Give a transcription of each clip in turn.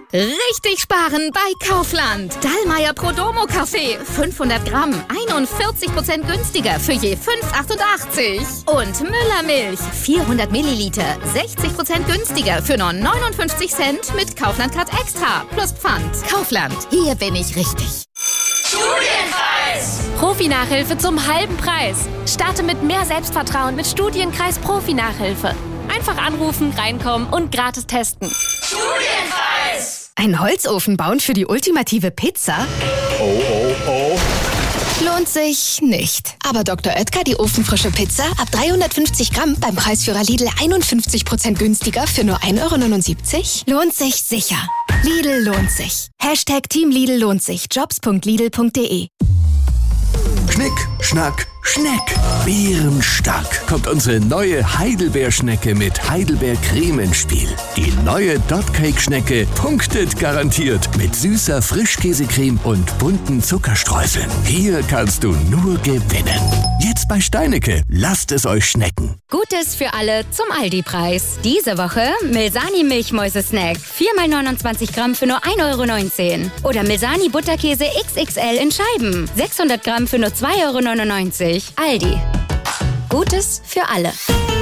Richtig sparen bei Kaufland. Dallmayr Prodomo Kaffee, 500 Gramm, 41% günstiger für je 5,88. Und Müller Milch, 400 Milliliter, 60% günstiger für nur 59 Cent mit Kaufland Card Extra plus Pfand. Kaufland, hier bin ich richtig. Studienkreis! Profi-Nachhilfe zum halben Preis. Starte mit mehr Selbstvertrauen mit Studienkreis Profi-Nachhilfe. Einfach anrufen, reinkommen und gratis testen. Studienkreis! Ein Holzofen bauen für die ultimative Pizza? Oh. Lohnt sich nicht. Aber Dr. Oetker, die ofenfrische Pizza, ab 350 Gramm beim Preisführer Lidl 51% günstiger für nur 1,79 €? Lohnt sich sicher. Lidl lohnt sich. #Team Lidl lohnt sich. Jobs.lidl.de. Schnick, Schnack, Schneck. Bärenstark kommt unsere neue Heidelbeerschnecke mit Heidelbeercreme ins Spiel. Die neue Dot-Cake-Schnecke punktet garantiert mit süßer Frischkäsecreme und bunten Zuckerstreuseln. Hier kannst du nur gewinnen. Jetzt bei Steinecke. Lasst es euch schmecken. Gutes für alle zum Aldi-Preis. Diese Woche Milsani Milchmäuse-Snack. 4x29 Gramm für nur 1,19 €. Oder Milsani Butterkäse XXL in Scheiben. 600 Gramm für nur 2,99 €. Aldi. Gutes für alle.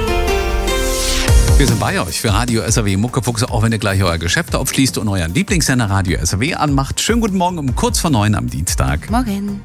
Wir sind bei euch für Radio SAW Muckefuchs, auch wenn ihr gleich euer Geschäft aufschließt und euren Lieblingssender Radio SAW anmacht. Schönen guten Morgen um kurz vor 9 am Dienstag. Morgen.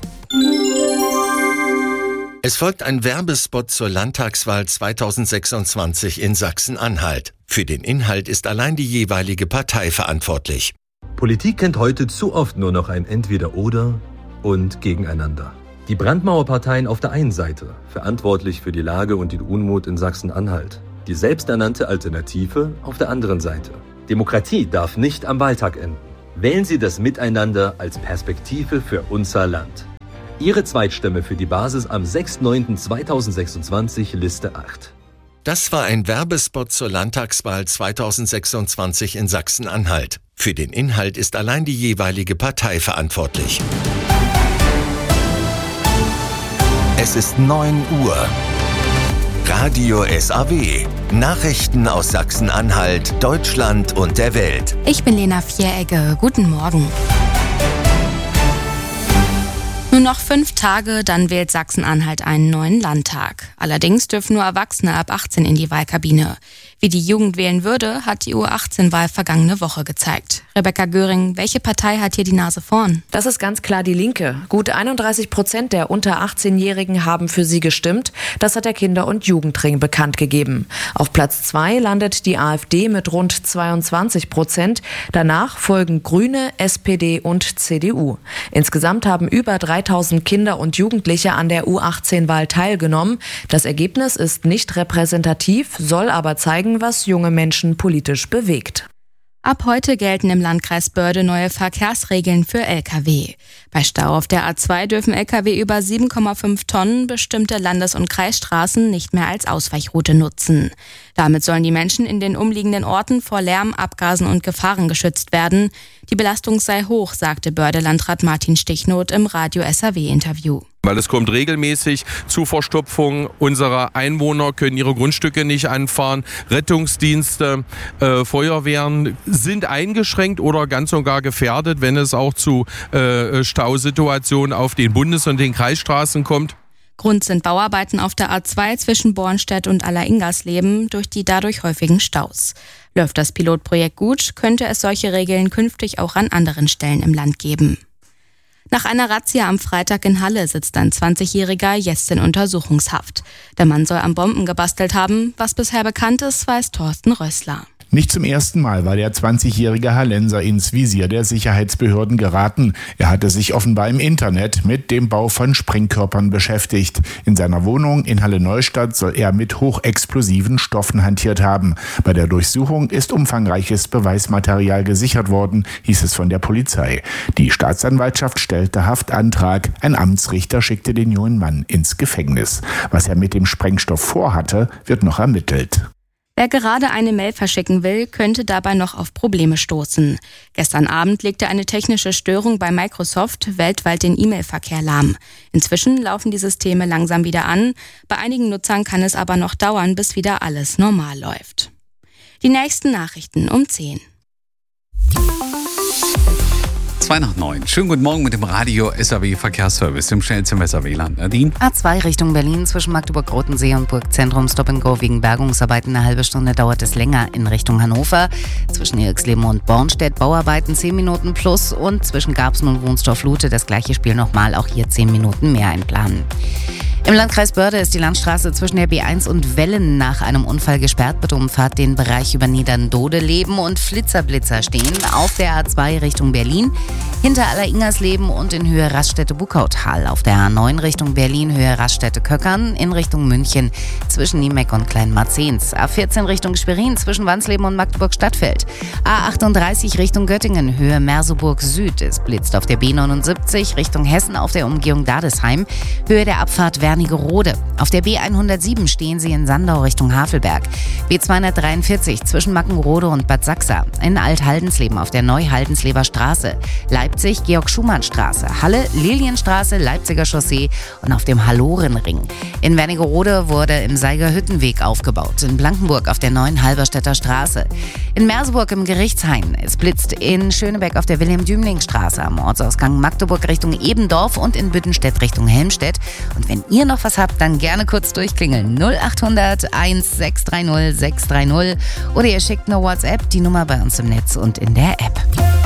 Es folgt ein Werbespot zur Landtagswahl 2026 in Sachsen-Anhalt. Für den Inhalt ist allein die jeweilige Partei verantwortlich. Politik kennt heute zu oft nur noch ein Entweder-Oder und Gegeneinander. Die Brandmauerparteien auf der einen Seite, verantwortlich für die Lage und den Unmut in Sachsen-Anhalt. Die selbsternannte Alternative auf der anderen Seite. Demokratie darf nicht am Wahltag enden. Wählen Sie das Miteinander als Perspektive für unser Land. Ihre Zweitstimme für die Basis am 6.9.2026, Liste 8. Das war ein Werbespot zur Landtagswahl 2026 in Sachsen-Anhalt. Für den Inhalt ist allein die jeweilige Partei verantwortlich. Es ist 9 Uhr. Radio SAW. Nachrichten aus Sachsen-Anhalt, Deutschland und der Welt. Ich bin Lena Vieregge. Guten Morgen. Nur noch 5 Tage, dann wählt Sachsen-Anhalt einen neuen Landtag. Allerdings dürfen nur Erwachsene ab 18 in die Wahlkabine. Wie die Jugend wählen würde, hat die U18-Wahl vergangene Woche gezeigt. Rebecca Göring, welche Partei hat hier die Nase vorn? Das ist ganz klar die Linke. Gut 31% der unter 18-Jährigen haben für sie gestimmt. Das hat der Kinder- und Jugendring bekannt gegeben. Auf Platz 2 landet die AfD mit rund 22%. Danach folgen Grüne, SPD und CDU. Insgesamt haben über 3000 Kinder und Jugendliche an der U18-Wahl teilgenommen. Das Ergebnis ist nicht repräsentativ, soll aber zeigen, was junge Menschen politisch bewegt. Ab heute gelten im Landkreis Börde neue Verkehrsregeln für Lkw. Bei Stau auf der A2 dürfen Lkw über 7,5 Tonnen bestimmte Landes- und Kreisstraßen nicht mehr als Ausweichroute nutzen. Damit sollen die Menschen in den umliegenden Orten vor Lärm, Abgasen und Gefahren geschützt werden. Die Belastung sei hoch, sagte Börde-Landrat Martin Stichnoth im Radio SAW-Interview. Weil es kommt regelmäßig zu Verstopfung unserer Einwohner, können ihre Grundstücke nicht anfahren. Rettungsdienste, Feuerwehren sind eingeschränkt oder ganz und gar gefährdet, wenn es auch zu Stausituationen auf den Bundes- und den Kreisstraßen kommt. Grund sind Bauarbeiten auf der A2 zwischen Bornstedt und Aller-Ingersleben durch die dadurch häufigen Staus. Läuft das Pilotprojekt gut, könnte es solche Regeln künftig auch an anderen Stellen im Land geben. Nach einer Razzia am Freitag in Halle sitzt ein 20-Jähriger jetzt in Untersuchungshaft. Der Mann soll an Bomben gebastelt haben. Was bisher bekannt ist, weiß Thorsten Rössler. Nicht zum ersten Mal war der 20-jährige Hallenser ins Visier der Sicherheitsbehörden geraten. Er hatte sich offenbar im Internet mit dem Bau von Sprengkörpern beschäftigt. In seiner Wohnung in Halle-Neustadt soll er mit hochexplosiven Stoffen hantiert haben. Bei der Durchsuchung ist umfangreiches Beweismaterial gesichert worden, hieß es von der Polizei. Die Staatsanwaltschaft stellte Haftantrag. Ein Amtsrichter schickte den jungen Mann ins Gefängnis. Was er mit dem Sprengstoff vorhatte, wird noch ermittelt. Wer gerade eine Mail verschicken will, könnte dabei noch auf Probleme stoßen. Gestern Abend legte eine technische Störung bei Microsoft weltweit den E-Mail-Verkehr lahm. Inzwischen laufen die Systeme langsam wieder an. Bei einigen Nutzern kann es aber noch dauern, bis wieder alles normal läuft. Die nächsten Nachrichten um 10. 8:02. Schönen guten Morgen mit dem Radio SAW Verkehrsservice, dem schnellsten SAW-Land. Nadine? A2 Richtung Berlin zwischen Magdeburg-Rotensee und Burgzentrum Stop and Go wegen Bergungsarbeiten. Eine halbe Stunde dauert es länger in Richtung Hannover. Zwischen Irxleben und Bornstedt Bauarbeiten 10 Minuten plus und zwischen Garbsen und Wunstorf-Lute das gleiche Spiel nochmal, auch hier 10 Minuten mehr einplanen. Im Landkreis Börde ist die Landstraße zwischen der B1 und Wellen nach einem Unfall gesperrt. Bitte umfahrt den Bereich über Niederndodeleben und Flitzer-Blitzer stehen auf der A2 Richtung Berlin, hinter Alleringersleben und in Höhe Raststätte-Buckautal. Auf der A9 Richtung Berlin, Höhe Raststätte-Köckern, in Richtung München zwischen Niemeck und Kleinmarzens. A14 Richtung Schwerin zwischen Wansleben und Magdeburg-Stadtfeld. A38 Richtung Göttingen, Höhe Merseburg Süd. Es blitzt auf der B79 Richtung Hessen auf der Umgehung Dadesheim, Höhe der Abfahrt Wernigerode. Auf der B107 stehen Sie in Sandau Richtung Havelberg. B243 zwischen Mackenrode und Bad Sachsa. In Alt-Haldensleben auf der Neu-Haldensleber Straße. Leipzig Georg-Schumann-Straße. Halle Lilienstraße, Leipziger Chaussee und auf dem Hallorenring. In Wernigerode wurde im Seigerhüttenweg aufgebaut. In Blankenburg auf der Neuen Halberstädter Straße. In Merseburg im Gerichtshain. Es blitzt in Schönebeck auf der Wilhelm-Dümling-Straße am Ortsausgang Magdeburg Richtung Ebendorf und in Büttenstedt Richtung Helmstedt. Und wenn ihr noch was habt, dann gerne kurz durchklingeln. 0800 1630 630 oder ihr schickt eine WhatsApp, die Nummer bei uns im Netz und in der App.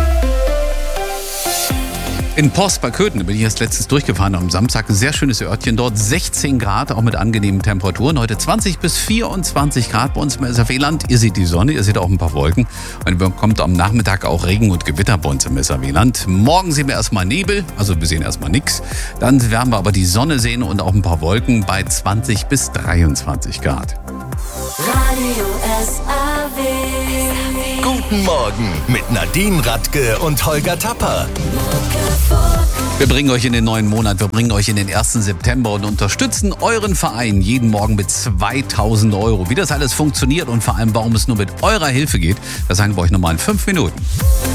In Post bei Köthen bin ich erst letztens durchgefahren am Samstag. Ein sehr schönes Örtchen dort. 16 Grad, auch mit angenehmen Temperaturen. Heute 20 bis 24 Grad bei uns im SAW-Land. Ihr seht die Sonne, ihr seht auch ein paar Wolken. Und ihr bekommt am Nachmittag auch Regen und Gewitter bei uns im SAW-Land. Morgen sehen wir erstmal Nebel, also wir sehen erstmal nichts. Dann werden wir aber die Sonne sehen und auch ein paar Wolken bei 20 bis 23 Grad. Radio SAW. Guten Morgen mit Nadine Radke und Holger Tapper. Wir bringen euch in den neuen Monat, wir bringen euch in den 1. September und unterstützen euren Verein jeden Morgen mit 2.000 €. Wie das alles funktioniert und vor allem, warum es nur mit eurer Hilfe geht, das sagen wir euch nochmal in 5 Minuten.